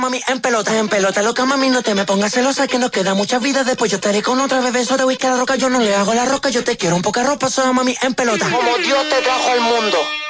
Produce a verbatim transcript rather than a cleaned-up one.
Mami, en pelota, en pelota, loca, mami, no te me pongas celosa, que nos queda mucha vida, después yo estaré con otra bebé, eso de whisky a la roca, yo no le hago la roca, yo te quiero un poca ropa, soy mami, en pelota. Como Dios te trajo al mundo.